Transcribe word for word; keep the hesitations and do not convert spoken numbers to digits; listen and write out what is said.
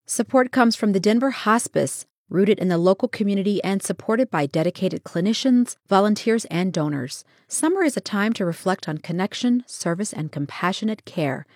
Support comes from the Denver Hospice, rooted in the local community and supported by dedicated clinicians, volunteers, and donors. Summer is a time to reflect on connection, service, and compassionate care.